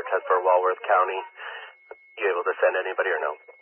test for Walworth County. You able to send anybody or no?